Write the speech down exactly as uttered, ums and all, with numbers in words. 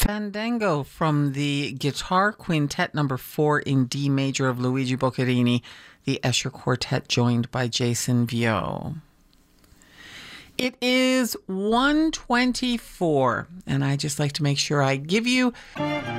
Fandango from the Guitar Quintet number four in D major of Luigi Boccherini, the Escher Quartet joined by Jason Vio. It is one twenty-four, and I just like to make sure I give you